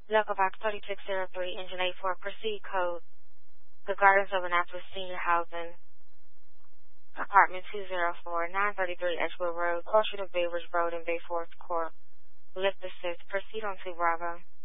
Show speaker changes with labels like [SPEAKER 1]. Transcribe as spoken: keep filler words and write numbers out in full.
[SPEAKER 1] Local Box thirty-six oh three, Engine eight four, proceed code. The Gardens of Annapolis Senior Housing, Apartment two oh four, nine thirty-three Edgewood Road, closer to Bay Ridge Road and Bay Forest Court. Lift assist. Proceed on to Bravo.